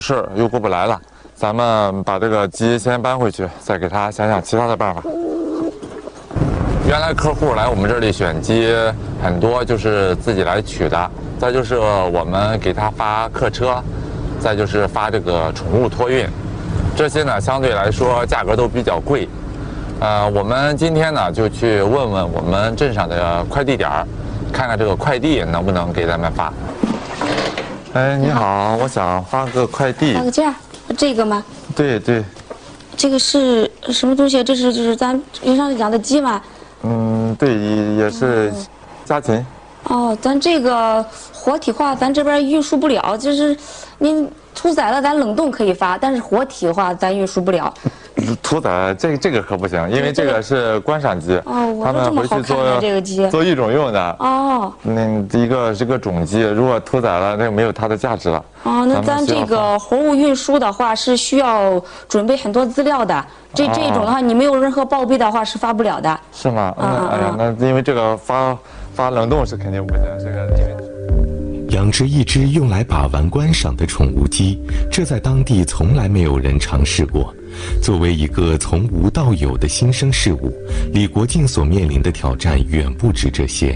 是又过不来了，咱们把这个鸡先搬回去，再给他想想其他的办法。原来客户来我们这里选鸡很多就是自己来取的，再就是我们给他发客车，再就是发这个宠物托运，这些呢相对来说价格都比较贵。我们今天呢就去问问我们镇上的快递点儿，看看这个快递能不能给咱们发。哎，你好，我想发个快递。 发个件儿，这个吗？ 对对。 这个是什么东西？这是咱原上养的鸡吗？ 对，也是家禽。 哦，咱这个活体化，咱这边运输不了，就是您屠宰了，咱冷冻可以发，但是活体的话，咱运输不了。 屠宰这个可不行，因为这个是观赏鸡，他们回去做育种用的。哦，一个是个种鸡，如果屠宰了，那个没有它的价值了。 哦，那咱这个活物运输的话是需要准备很多资料的，这种的话，你没有任何报备的话是发不了的。 是吗？哎呀，那因为这个发冷冻是肯定不行，这个因为。 养殖一只用来把玩观赏的宠物鸡，这在当地从来没有人尝试过。作为一个从无到有的新生事物，李国庆所面临的挑战远不止这些。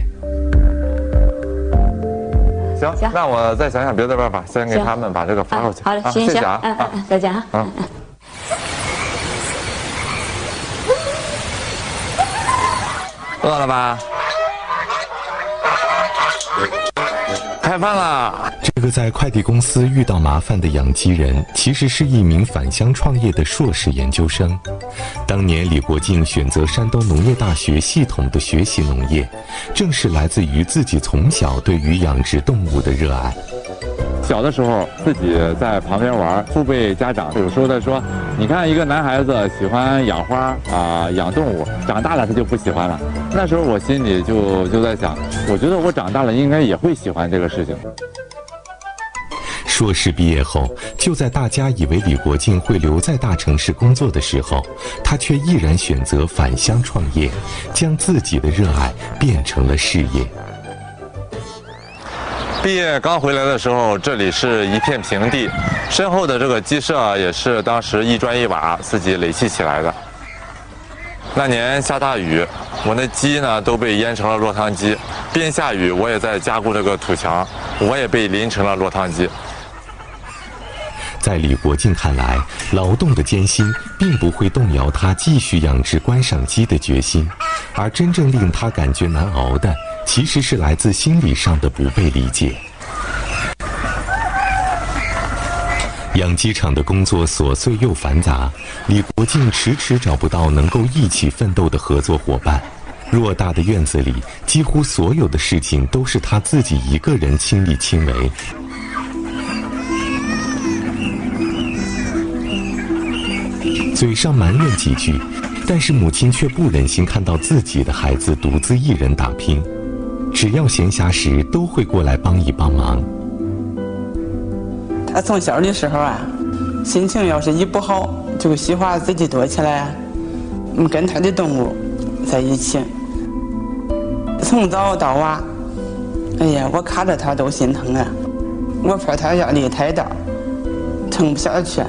行，那我再想想别的办法，先给他们把这个发过去。 好嘞，行， 谢谢啊， 再见啊。 饿了吧？开饭了！ 这个在快递公司遇到麻烦的养鸡人，其实是一名返乡创业的硕士研究生。当年李国庆选择山东农业大学系统的学习农业，正是来自于自己从小对于养殖动物的热爱。 小的时候自己在旁边玩，父辈家长有时候在说，你看一个男孩子喜欢养花养动物，长大了他就不喜欢了。那时候我心里就在想，我觉得我长大了应该也会喜欢这个事情。 硕士毕业后，就在大家以为李国庆会留在大城市工作的时候，他却毅然选择返乡创业，将自己的热爱变成了事业。 毕业刚回来的时候，这里是一片平地，身后的这个鸡舍也是当时一砖一瓦自己垒砌起来的。那年下大雨，我那鸡呢都被淹成了落汤鸡，边下雨我也在加固这个土墙，我也被淋成了落汤鸡。 在李国庆看来，劳动的艰辛并不会动摇他继续养殖观赏鸡的决心，而真正令他感觉难熬的，其实是来自心理上的不被理解。养鸡场的工作琐碎又繁杂，李国庆迟迟找不到能够一起奋斗的合作伙伴。偌大的院子里，几乎所有的事情都是他自己一个人亲力亲为。嘴上埋怨几句，但是母亲却不忍心看到自己的孩子独自一人打拼，只要闲暇时都会过来帮一帮忙。 他从小的时候心情要是一不好，就喜欢自己躲起来，跟他的动物在一起。从早到晚，哎呀，我看着他都心疼啊，我怕他压力太大，撑不下去。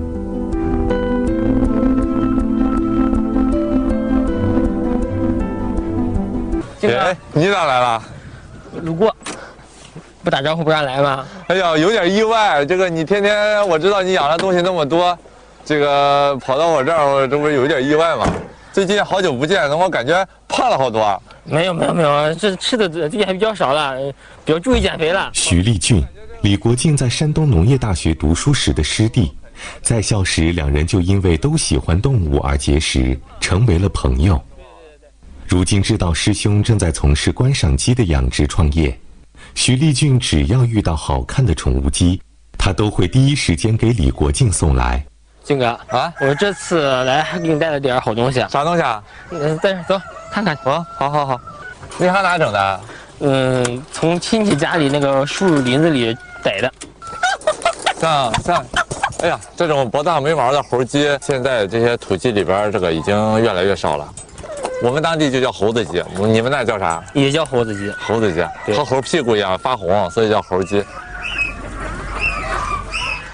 哎，你咋来了？ 路过，不打招呼不让来吗？ 哎呀，有点意外。这个你天天，我知道你养的东西那么多，这个跑到我这儿，这不是有点意外吗？最近好久不见，我感觉胖了好多。 没有，这吃的最近还比较少了，比较注意减肥了。 徐立俊，李国庆在山东农业大学读书时的师弟，在校时两人就因为都喜欢动物而结识，成为了朋友。如今知道师兄正在从事观赏鸡的养殖创业，徐立俊只要遇到好看的宠物鸡，他都会第一时间给李国庆送来。 俊哥我这次来还给你带了点好东西。 啥东西啊？ 在这走看看。 好。你还哪整的？ 从亲戚家里那个树林子里逮的。 像，哎呀，这种脖子上没毛的猴鸡，现在这些土鸡里边这个已经越来越少了。我们当地就叫猴子鸡，你们那叫啥？ 也叫猴子鸡。 猴子鸡和猴屁股一样发红，所以叫猴鸡。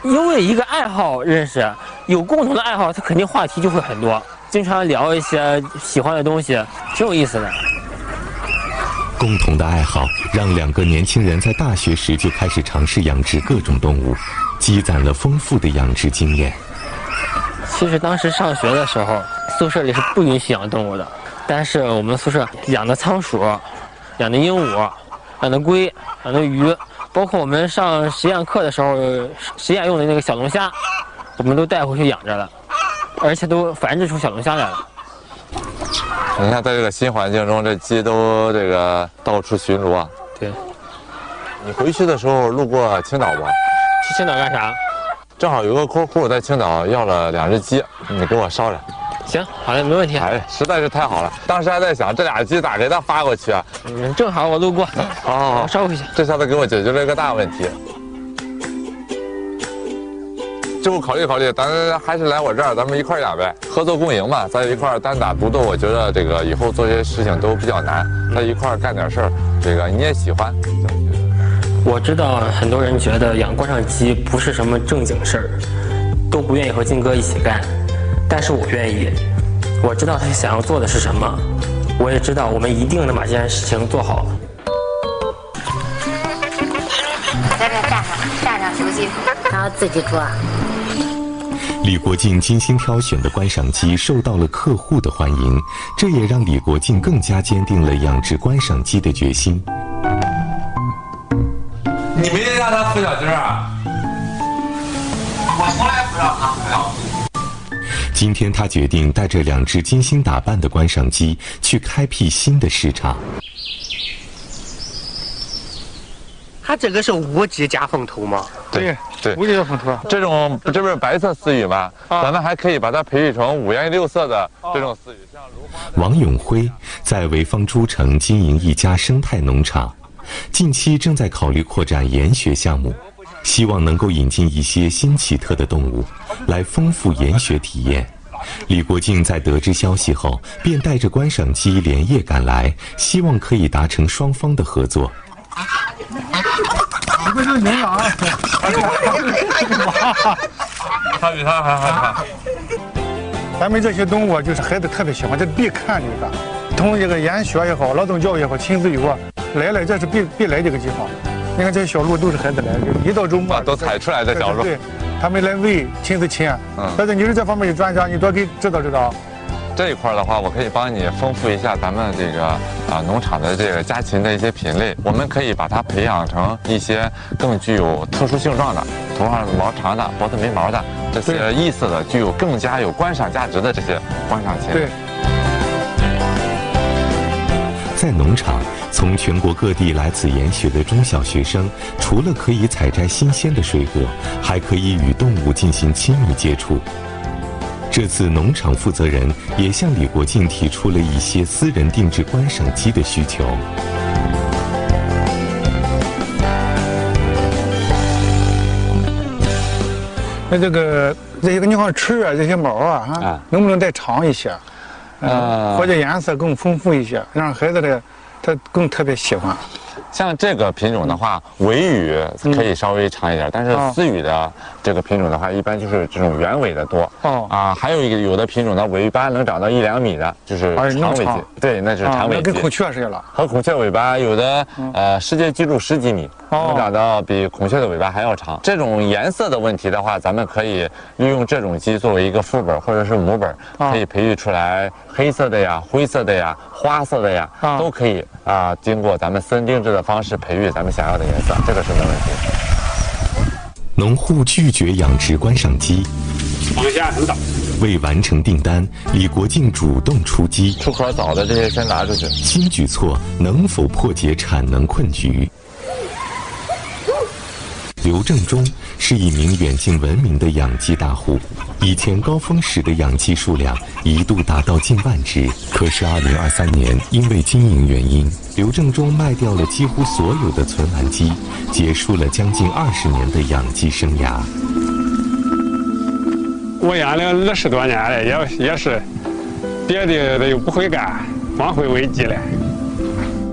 因为一个爱好认识，有共同的爱好，他肯定话题就会很多，经常聊一些喜欢的东西，挺有意思的。 共同的爱好让2个年轻人在大学时就开始尝试养殖各种动物，积攒了丰富的养殖经验。 其实当时上学的时候，宿舍里是不允许养动物的，但是我们宿舍养的仓鼠、养的鹦鹉、养的龟、养的鱼，包括我们上实验课的时候，实验用的那个小龙虾，我们都带回去养着了，而且都繁殖出小龙虾来了。 你看，在这个新环境中，这鸡都这个到处巡逻啊。 对。 你回去的时候路过青岛吧？ 去青岛干啥？ 正好有个客户在青岛要了2只鸡，你给我捎来。 行，好嘞，没问题。 哎，实在是太好了，当时还在想这2鸡咋给他发过去啊？ 正好我路过， 哦， 捎回去。 这下子给我解决了一个大问题。这不考虑考虑，咱还是来我这儿，咱们一块养呗，合作共赢嘛。咱一块单打独斗，我觉得这个以后做些事情都比较难。咱一块干点事儿，这个你也喜欢。 我知道很多人觉得养观赏鸡不是什么正经事儿，都不愿意和金哥一起干，但是我愿意。我知道他想要做的是什么，我也知道我们一定能把这件事情做好。 在这站上休息，然后自己做。 李国庆精心挑选的观赏鸡受到了客户的欢迎，这也让李国庆更加坚定了养殖观赏鸡的决心。 你没让他孵小鸡啊？我从来不让他孵。 今天他决定带着2只精心打扮的观赏鸡去开辟新的市场。 它这个是无鸡夹缝头吗？ 对， 无鸡夹缝头。 这不是白色丝羽吗？咱们还可以把它培育成5颜6色的这种丝羽。 王永辉在潍坊诸城经营一家生态农场，近期正在考虑扩展研学项目，希望能够引进一些新奇特的动物，来丰富研学体验。李国庆在得知消息后，便带着观赏鸡连夜赶来，希望可以达成双方的合作。 不是您啊！ 他比他还害怕。 咱们这些动物就是孩子特别喜欢，这必看的一个。从这个研学也好，劳动教育也好，亲子游啊，来了这是必来这个地方。你看这些小路都是孩子来的，一到周末都踩出来的小路。 对，他们来喂，亲自亲。但是你是这方面的专家，你多给指导指导。 这一块的话，我可以帮你丰富一下咱们这个农场的这个家禽的一些品类。我们可以把它培养成一些更具有特殊性状的，头上毛长的，脖子没毛的，这些异色的，具有更加有观赏价值的这些观赏禽。 对。 在农场，从全国各地来自研学的中小学生，除了可以采摘新鲜的水果，还可以与动物进行亲密接触。这次农场负责人也向李国庆提出了一些私人定制观赏鸡的需求。 那这个你看翅啊，这些毛啊，能不能再长一些？或者颜色更丰富一些，让孩子他更特别喜欢。 像这个品种的话，尾羽可以稍微长一点，但是丝羽的这个品种的话，一般就是这种圆尾的多。还有有的品种呢，尾巴能长到1-2米的，就是长尾鸡。对，那是长尾鸡。 跟孔雀似的了。 和孔雀尾巴有的世界纪录10几米，能长到比孔雀的尾巴还要长。这种颜色的问题的话，咱们可以利用这种鸡作为一个副本或者是母本，可以培育出来黑色的呀、灰色的呀、花色的呀，都可以经过咱们私人定制的方式培育咱们想要的颜色，这个是没问题。 农户拒绝养殖观赏鸡， 往下能倒。 为完成订单，李国庆主动出击， 出壳早的这些先拿出去。 新举措能否破解产能困局？刘正中是一名远近闻名的养鸡大户，以前高峰时的养鸡数量一度达到近万只。可是2023年，因为经营原因，刘正中卖掉了几乎所有的存栏鸡，结束了将近20年的养鸡生涯。 我养了20多年了，也是别的又不会干，光会喂鸡了。